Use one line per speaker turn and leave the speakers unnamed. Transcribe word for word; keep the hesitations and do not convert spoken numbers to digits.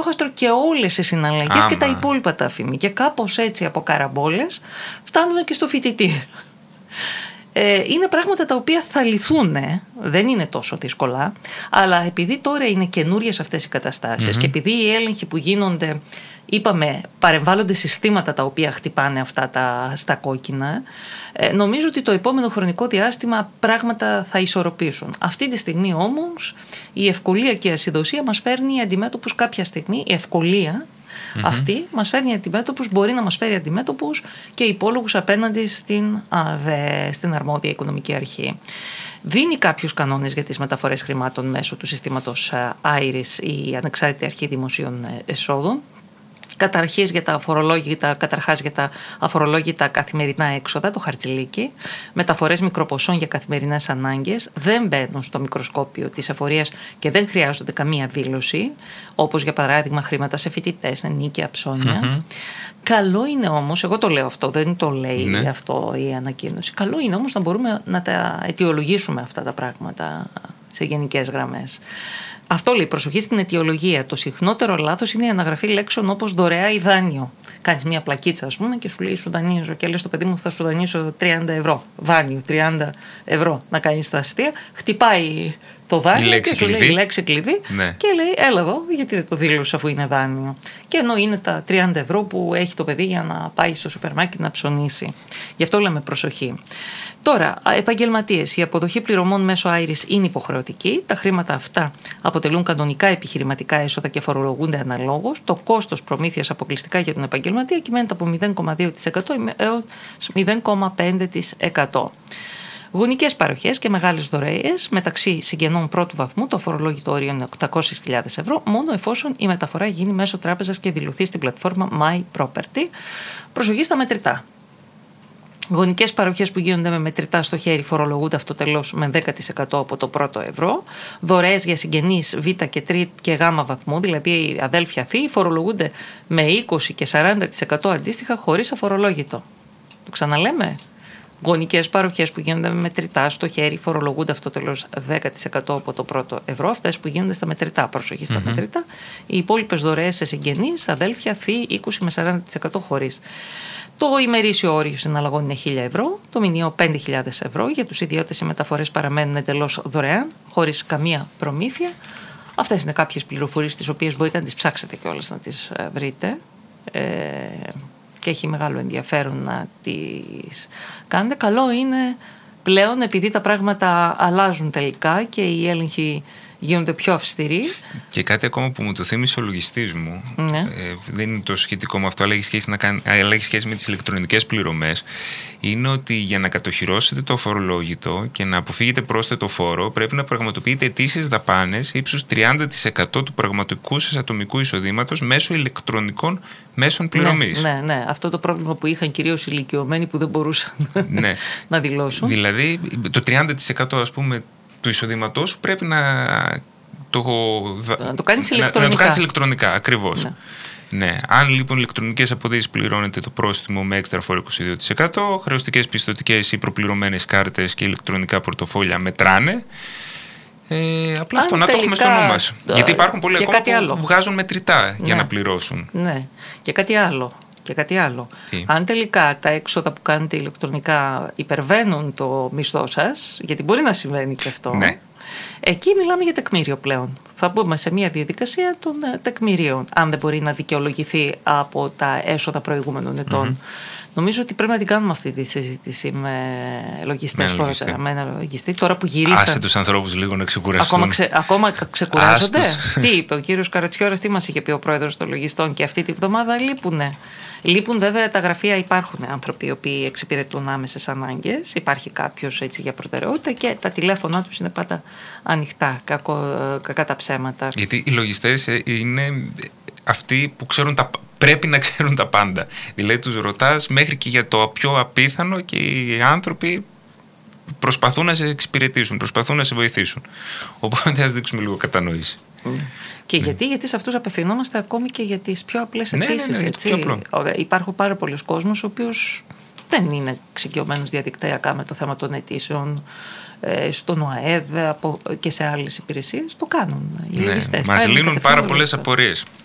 στόχαστρο και όλες οι συναλλαγές και τα υπόλοιπα τα αφημί. Και κάπως έτσι από καραμπόλες φτάνουμε και στο φοιτητή. Ε, είναι πράγματα τα οποία θα λυθούν, δεν είναι τόσο δύσκολα, αλλά επειδή τώρα είναι καινούριες αυτές οι καταστάσεις mm-hmm. και επειδή οι έλεγχοι που γίνονται, είπαμε, παρεμβάλλονται συστήματα τα οποία χτυπάνε αυτά τα, στα κόκκινα, ε, νομίζω ότι το επόμενο χρονικό διάστημα πράγματα θα ισορροπήσουν. Αυτή τη στιγμή όμως η ευκολία και η ασυδοσία μας φέρνει αντιμέτωπους κάποια στιγμή, η ευκολία Mm-hmm. αυτή μας φέρνει αντιμέτωπους, μπορεί να μας φέρει αντιμέτωπους και υπόλογους απέναντι στην, ΑΔΕ, στην αρμόδια οικονομική αρχή. Δίνει κάποιους κανόνες για τις μεταφορές χρημάτων μέσω του συστήματος άιρις, η Ανεξάρτητη Αρχή Δημοσίων Εσόδων. Καταρχής για τα αφορολόγητα, καταρχάς για τα αφορολόγητα καθημερινά έξοδα, το χαρτζηλίκι, μεταφορές μικροποσών για καθημερινές ανάγκες, δεν μπαίνουν στο μικροσκόπιο της εφορίας και δεν χρειάζονται καμία δήλωση, όπως για παράδειγμα χρήματα σε φοιτητές, ενίκια, ψώνια. Mm-hmm. Καλό είναι όμως, εγώ το λέω αυτό, δεν το λέει ναι. αυτό η ανακοίνωση, καλό είναι όμως να μπορούμε να τα αιτιολογήσουμε αυτά τα πράγματα σε γενικές γραμμές. Αυτό λέει, προσοχή στην αιτιολογία. Το συχνότερο λάθος είναι η αναγραφή λέξεων όπως δωρεά ή δάνειο. Κάνεις μια πλακίτσα, ας πούμε, και σου λέει σου δανείζω και λες στο παιδί μου θα σου δανείσω τριάντα ευρώ. Δάνειο, τριάντα ευρώ. Να κάνεις τα αστεία. Χτυπάει το δάνειο και σου λέει η λέξη κλειδί ναι. και λέει έλα εδώ, γιατί δεν το δήλωσε αφού είναι δάνειο. Και ενώ είναι τα τριάντα ευρώ που έχει το παιδί για να πάει στο σούπερ μάρκετ να ψωνίσει. Γι' αυτό λέμε προσοχή. Τώρα, επαγγελματίες. Η αποδοχή πληρωμών μέσω άιρις είναι υποχρεωτική. Τα χρήματα αυτά αποτελούν κανονικά επιχειρηματικά έσοδα και φορολογούνται αναλόγως. Το κόστος προμήθειας αποκλειστικά για τον επαγγελματία κυμαίνεται από μηδέν κόμμα δύο τοις εκατό έως μηδέν κόμμα πέντε τοις εκατό. Γονικές παροχές και μεγάλες δωρεές μεταξύ συγγενών πρώτου βαθμού, το αφορολόγητο όριο είναι οκτακόσιες χιλιάδες ευρώ, μόνο εφόσον η μεταφορά γίνει μέσω τράπεζας και δηλωθεί στην πλατφόρμα My Property. Προσοχή στα μετρητά. Γονικές παροχές που γίνονται με μετρητά στο χέρι φορολογούνται αυτοτελώς με δέκα τοις εκατό από το πρώτο ευρώ. Δωρεές για συγγενείς β και τρ και γ βαθμού, δηλαδή αδέλφια θείοι, φορολογούνται με είκοσι και σαράντα τοις εκατό αντίστοιχα χωρίς αφορολόγητο. Το ξαναλέμε. Γονικές παροχές που γίνονται με μετρητά στο χέρι φορολογούνται αυτοτελώς δέκα τοις εκατό από το πρώτο ευρώ. Αυτές που γίνονται στα μετρητά, προσοχή στα mm-hmm. μετρητά. Οι υπόλοιπες δωρεές σε συγγενείς, αδέλφια, θείοι, είκοσι με σαράντα τοις εκατό χωρίς. Το ημερήσιο όριο συναλλαγών είναι χίλια ευρώ, το μηνιαίο πέντε χιλιάδες ευρώ. Για τους ιδιώτες οι μεταφορές παραμένουν εντελώς δωρεάν, χωρίς καμία προμήθεια. Αυτές είναι κάποιες πληροφορίες τις οποίες μπορείτε να τις ψάξετε κιόλας να τις βρείτε. Ε, και έχει μεγάλο ενδιαφέρον να τις κάνετε. Καλό είναι πλέον, επειδή τα πράγματα αλλάζουν τελικά και οι έλεγχοι γίνονται πιο αυστηροί.
Και κάτι ακόμα που μου το θύμισε ο λογιστής μου, ναι. ε, δεν είναι το σχετικό με αυτό, αλλά έχει σχέση, να κάνει, αλλά έχει σχέση με τις ηλεκτρονικές πληρωμές, είναι ότι για να κατοχυρώσετε το φορολόγητο και να αποφύγετε πρόσθετο φόρο, πρέπει να πραγματοποιείτε αιτήσεις δαπάνες ύψους τριάντα τοις εκατό του πραγματικού σας ατομικού εισοδήματος μέσω ηλεκτρονικών μέσων πληρωμής.
Ναι, ναι, ναι. Αυτό το πρόβλημα που είχαν κυρίως ηλικιωμένοι που δεν μπορούσαν ναι. να δηλώσουν.
Δηλαδή το τριάντα τοις εκατό ας πούμε του εισοδήματός σου πρέπει να το,
να το κάνεις ηλεκτρονικά.
Να, να το κάνεις ηλεκτρονικά, ακριβώς.
Ναι.
Ναι. Αν λοιπόν ηλεκτρονικές αποδείξεις πληρώνετε το πρόστιμο με έξτρα φόρο είκοσι δύο τοις εκατό, χρεωστικές πιστωτικές ή προπληρωμένες κάρτες και ηλεκτρονικά πορτοφόλια μετράνε. Ε, απλά
Αν
αυτό να το έχουμε στο νου μας. Γιατί υπάρχουν πολλοί ακόμα που
άλλο.
βγάζουν μετρητά
ναι.
για να πληρώσουν.
Ναι. Και κάτι άλλο. Και κάτι άλλο.
Τι?
Αν τελικά τα έξοδα που κάνετε ηλεκτρονικά υπερβαίνουν το μισθό σας, γιατί μπορεί να συμβαίνει και αυτό,
ναι.
εκεί μιλάμε για τεκμήριο πλέον. Θα μπούμε σε μια διαδικασία των τεκμηρίων, αν δεν μπορεί να δικαιολογηθεί από τα έσοδα προηγούμενων ετών. Mm-hmm. Νομίζω ότι πρέπει να την κάνουμε αυτή τη συζήτηση με λογιστές τώρα, με ένα λογιστή. Τώρα που γυρίσαν.
Άσε τους ανθρώπους λίγο να ξεκουραστούν.
Ακόμα, ξε, ακόμα ξεκουράζονται. Τι είπε ο κύριος Καρατσιώρας, τι μας είχε πει ο πρόεδρος των λογιστών, και αυτή τη βδομάδα λείπουνε. Λείπουν βέβαια τα γραφεία, υπάρχουν άνθρωποι οι οποίοι εξυπηρετούν άμεσες ανάγκες. Υπάρχει κάποιος έτσι για προτεραιότητα και τα τηλέφωνά τους είναι πάντα ανοιχτά, κακό, κακά τα ψέματα.
Γιατί οι λογιστές είναι αυτοί που ξέρουν τα, πρέπει να ξέρουν τα πάντα. Δηλαδή τους ρωτάς μέχρι και για το πιο απίθανο και οι άνθρωποι προσπαθούν να σε εξυπηρετήσουν, προσπαθούν να σε βοηθήσουν. Οπότε ας δείξουμε λίγο κατανόηση.
Mm. Και mm. γιατί, γιατί σε αυτούς απευθυνόμαστε ακόμη και για τις πιο απλές αιτήσεις.
Ναι, ναι, ναι,
έτσι.
πιο απλό.
Υπάρχουν πάρα πολλοί κόσμος ο οποίος δεν είναι εξοικειωμένος διαδικτυακά με το θέμα των αιτήσεων, στον ΟΑΕΔ και σε άλλες υπηρεσίες. Το κάνουν οι
ναι,
λογιστές.
μας λύνουν πάρα πολλές απορίες.